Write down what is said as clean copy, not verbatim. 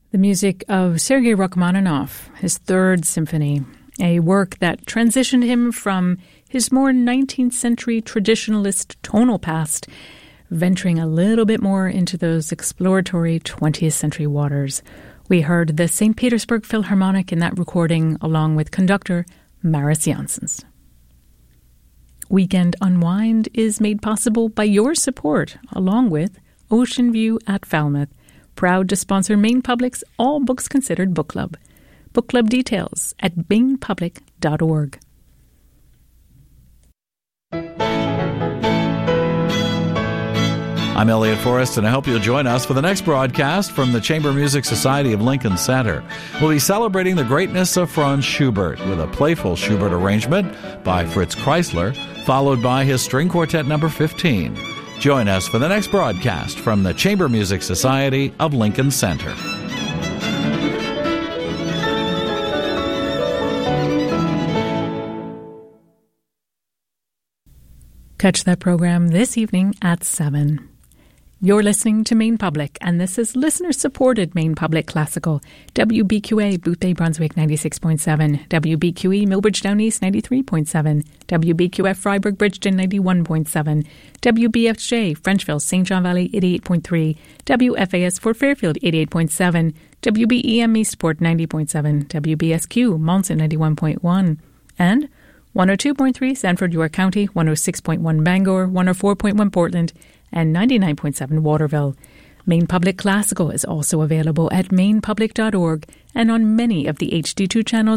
The music of Sergei Rachmaninoff, his Third Symphony, a work that transitioned him from his more 19th century traditionalist tonal past, venturing a little bit more into those exploratory 20th century waters. We heard the St. Petersburg Philharmonic in that recording, along with conductor Maris Janssens. Weekend Unwind is made possible by your support, along with Ocean View at Falmouth, proud to sponsor Maine Public's All Books Considered Book Club. Book club details at mainepublic.org. I'm Elliot Forrest, and I hope you'll join us for the next broadcast from the Chamber Music Society of Lincoln Center. We'll be celebrating the greatness of Franz Schubert with a playful Schubert arrangement by Fritz Kreisler, followed by his String Quartet No. 15. Join us for the next broadcast from the Chamber Music Society of Lincoln Center. Catch that program this evening at 7. You're listening to Maine Public, and this is listener-supported Maine Public Classical. WBQA, Boothbay, Brunswick, 96.7. WBQE, Millbridge Down East, 93.7. WBQF, Freiburg, Bridgeton, 91.7. WBFJ, Frenchville, St. John Valley, 88.3. WFAS, Fort Fairfield, 88.7. WBEM, Eastport, 90.7. WBSQ, Monson, 91.1. And 102.3, Sanford, York County, 106.1, Bangor, 104.1, Portland, and 99.7 Waterville. Maine Public Classical is also available at mainepublic.org and on many of the HD2 channels